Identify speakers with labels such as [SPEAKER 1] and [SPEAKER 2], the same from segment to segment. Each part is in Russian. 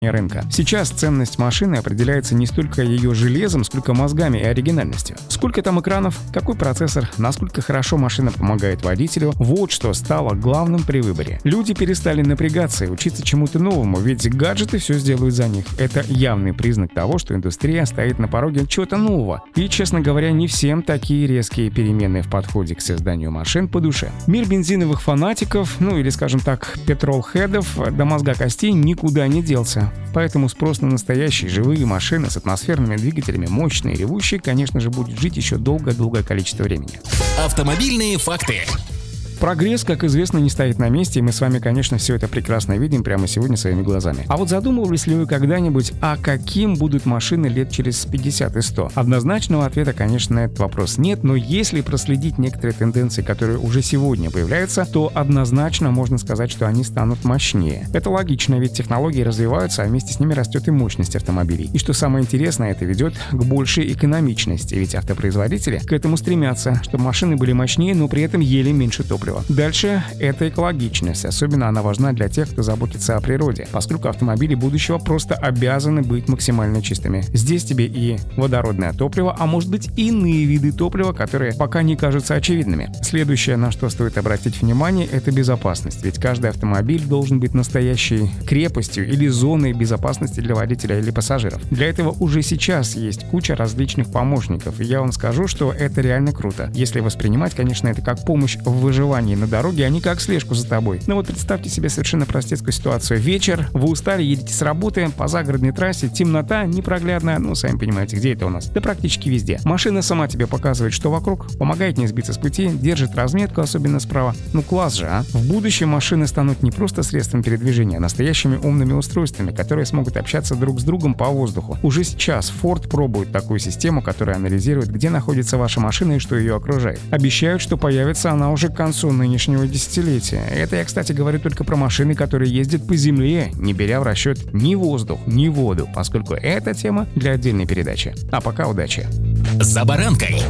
[SPEAKER 1] рынка. Сейчас ценность машины определяется не столько ее железом, сколько мозгами и оригинальностью. Сколько там экранов, какой процессор, насколько хорошо машина помогает водителю — вот что стало главным при выборе. Люди перестали напрягаться и учиться чему-то новому, ведь гаджеты все сделают за них. Это явный признак того, что индустрия стоит на пороге чего-то нового. И, честно говоря, не всем такие резкие перемены в подходе к созданию машин по душе. Мир бензиновых фанатиков, или, скажем так, петролхедов, до мозга костей никуда не делся. Поэтому спрос на настоящие живые машины с атмосферными двигателями, мощные и ревущие, конечно же, будет жить еще долгое количество времени.
[SPEAKER 2] Автомобильные факты.
[SPEAKER 1] Прогресс, как известно, не стоит на месте, и мы с вами, конечно, все это прекрасно видим прямо сегодня своими глазами. А вот задумывались ли вы когда-нибудь, а каким будут машины лет через 50 и 100? Однозначного ответа, конечно, на этот вопрос нет, но если проследить некоторые тенденции, которые уже сегодня появляются, то однозначно можно сказать, что они станут мощнее. Это логично, ведь технологии развиваются, а вместе с ними растет и мощность автомобилей. И что самое интересное, это ведет к большей экономичности, ведь автопроизводители к этому стремятся, чтобы машины были мощнее, но при этом ели меньше топлива. Дальше это экологичность. Особенно она важна для тех, кто заботится о природе, поскольку автомобили будущего просто обязаны быть максимально чистыми. Здесь тебе и водородное топливо, а может быть и иные виды топлива, которые пока не кажутся очевидными. Следующее, на что стоит обратить внимание, это безопасность. Ведь каждый автомобиль должен быть настоящей крепостью или зоной безопасности для водителя или пассажиров. Для этого уже сейчас есть куча различных помощников. И я вам скажу, что это реально круто. Если воспринимать, конечно, это как помощь в выживании на дороге, а не как слежку за тобой. Но вот представьте себе совершенно простецкую ситуацию. Вечер, вы устали, едете с работы, по загородной трассе, темнота непроглядная, сами понимаете, где это у нас? Да практически везде. Машина сама тебе показывает, что вокруг, помогает не сбиться с пути, держит разметку, особенно справа. Класс же, а? В будущем машины станут не просто средством передвижения, а настоящими умными устройствами, которые смогут общаться друг с другом по воздуху. Уже сейчас Ford пробует такую систему, которая анализирует, где находится ваша машина и что ее окружает. Обещают, что появится она уже к концу нынешнего десятилетия. Это я, кстати, говорю только про машины, которые ездят по земле, не беря в расчет ни воздух, ни воду, поскольку эта тема для отдельной передачи. А пока удачи.
[SPEAKER 2] За баранкой.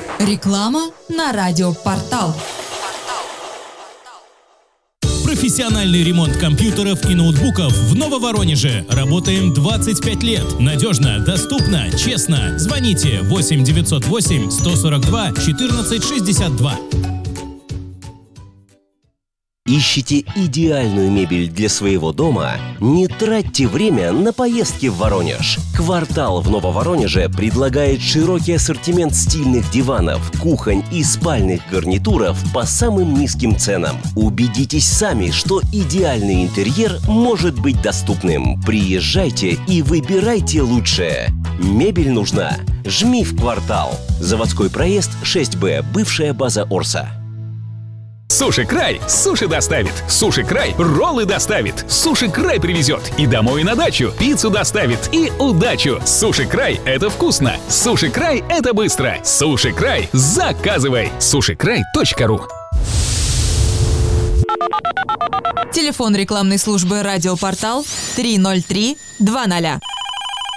[SPEAKER 3] Реклама на радиопортал.
[SPEAKER 4] Профессиональный ремонт компьютеров и ноутбуков в Нововоронеже. Работаем 25 лет. Надежно, доступно, честно. Звоните 8 908 142 14 62.
[SPEAKER 5] Ищете идеальную мебель для своего дома? Не тратьте время на поездки в Воронеж. «Квартал» в Нововоронеже предлагает широкий ассортимент стильных диванов, кухонь и спальных гарнитуров по самым низким ценам. Убедитесь сами, что идеальный интерьер может быть доступным. Приезжайте и выбирайте лучшее. Мебель нужна? Жми в «Квартал». Заводской проезд 6Б, бывшая база Орса.
[SPEAKER 6] Суши Край суши доставит. Суши Край роллы доставит. Суши Край привезет и домой, и на дачу. Пиццу доставит и удачу. Суши Край — это вкусно. Суши Край — это быстро. Суши Край — заказывай. Сушикрай.ру.
[SPEAKER 3] Телефон рекламной службы «Радиопортал» 303 20.